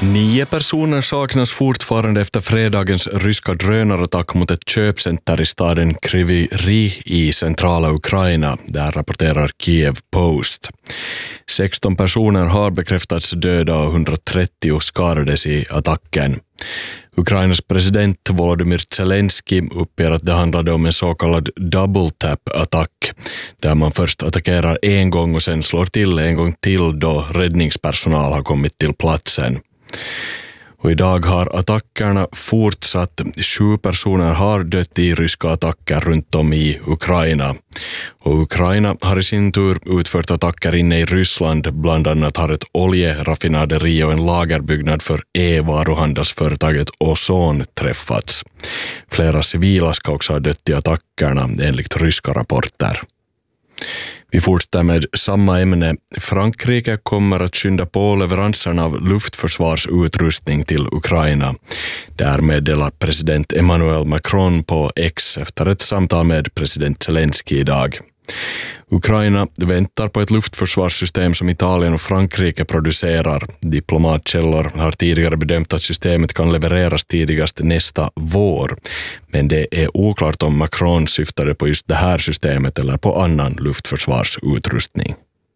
9 personer saknas fortfarande efter fredagens ryska drönarattack mot ett köpcenter i staden Kryvyi Rih i centrala Ukraina, där rapporterar Kiev Post. 16 personer har bekräftats döda och 130 skadades i attacken. Ukrainas president Volodymyr Zelensky uppger att det handlade om en så kallad double tap-attack, där man först attackerar en gång och sen slår till en gång till då räddningspersonal har kommit till platsen. Och idag har attackerna fortsatt. 7 personer har dött i ryska attacker runt om i Ukraina. Och Ukraina har i sin tur utfört attacker inne i Ryssland. Bland annat har ett oljeraffinaderi och en lagerbyggnad för e-varuhandelsföretaget Ozon träffats. Flera civila ska också ha dött i attackerna enligt ryska rapporter. Vi fortsätter med samma ämne. Frankrike kommer att skynda på leveranserna av luftförsvarsutrustning till Ukraina. Där meddelar president Emmanuel Macron på X efter ett samtal med president Zelensky idag. Ukraina väntar på ett luftförsvarssystem som Italien och Frankrike producerar. Diplomatkällor har tidigare bedömt att systemet kan levereras tidigast nästa vår. Men det är oklart om Macron syftade på just det här systemet eller på annan luftförsvarsutrustning.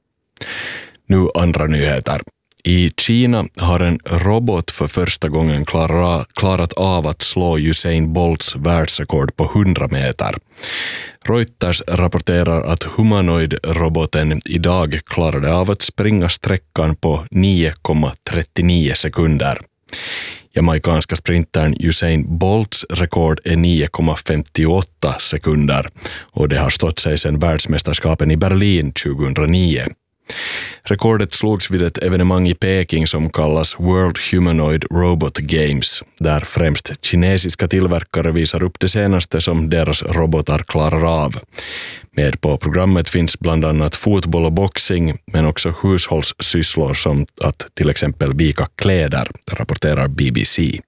Nu andra nyheter. I Kina har en robot för första gången klarat av att slå Usain Bolts världsrekord på 100 meter. Reuters rapporterar att humanoid-roboten idag klarade av att springa sträckan på 9,39 sekunder. Jamaikanska sprintern Usain Bolts rekord är 9,58 sekunder och det har stått sig sedan världsmästerskapen i Berlin 2009. Rekordet slogs vid ett evenemang i Peking som kallas World Humanoid Robot Games, där främst kinesiska tillverkare visar upp det senaste som deras robotar klarar av. Med på programmet finns bland annat fotboll och boxing, men också hushållssysslor som att till exempel vika kläder, rapporterar BBC.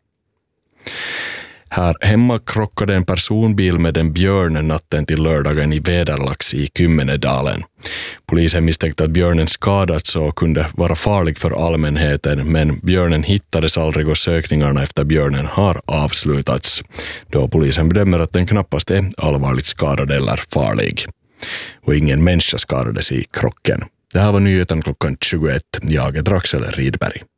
Här hemma krockade en personbil med en björn natten till lördagen i Väderlax i Kymmenedalen. Polisen misstänkte att björnen skadats och kunde vara farlig för allmänheten, men björnen hittades aldrig och sökningarna efter björnen har avslutats, då polisen bedömer att den knappast är allvarligt skadad eller farlig. Och ingen människa skadades i krocken. Det här var nyheten klockan 21. Jag är Axel Rydberg.